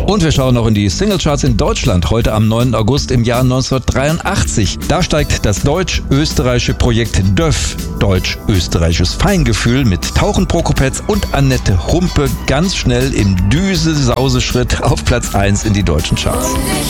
Und wir schauen noch in die Singlecharts in Deutschland, heute am 9. August im Jahr 1983. Da steigt das deutsch-österreichische Projekt DÖF, deutsch-österreichisches Feingefühl, mit Tauchen Prokopetz und Annette Humpe ganz schnell im Düse-Sause-Schritt auf Platz 1 in die deutschen Charts.